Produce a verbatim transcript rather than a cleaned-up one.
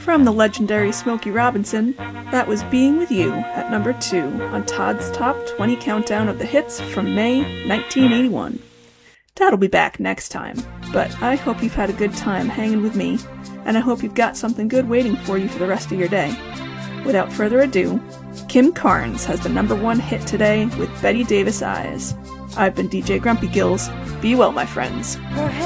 From the legendary Smokey Robinson, that was Being With You at number two on Todd's Top twenty Countdown of the Hits from May nineteen eighty-one. Todd'll be back next time, but I hope you've had a good time hanging with me, and I hope you've got something good waiting for you for the rest of your day. Without further ado, Kim Carnes has the number one hit today with Betty Davis Eyes. I've been D J Grumpy Gills. Be well, my friends. Her